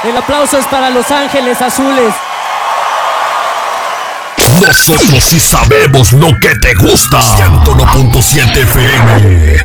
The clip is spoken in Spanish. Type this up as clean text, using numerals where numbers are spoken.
El aplauso es para Los Ángeles Azules. Nosotros sí sabemos lo que te gusta. 101.7 FM.